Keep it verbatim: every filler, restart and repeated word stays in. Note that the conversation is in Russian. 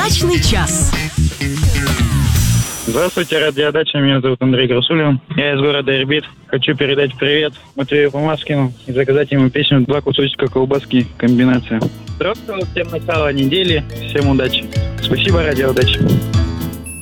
Дачный час. Здравствуйте, радиодача. Меня зовут Андрей Грасулин. Я из города Ирбит. Хочу передать привет Матвею Помазкину и заказать ему песню «Два кусочка колбаски. Комбинация». Здравствуйте, всем начала недели. Всем удачи. Спасибо, радиодача.